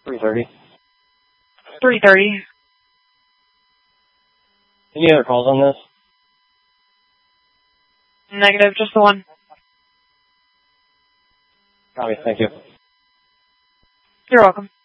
3:30. 3:30. Any other calls on this? Negative, just the one. Copy, thank you. You're welcome.